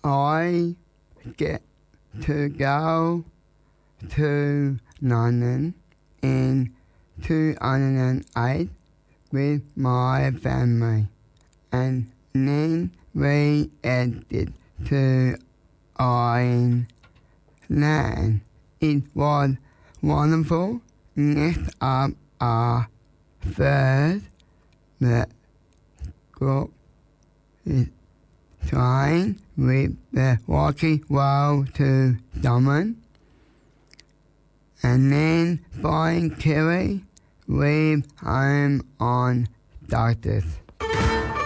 I get to go to London in 2008 with my family, and then we headed to Ireland. It was wonderful. Next up our third group is trying with the Rocky Road to Dublin, and then flying Kerry, leave home on Doctors.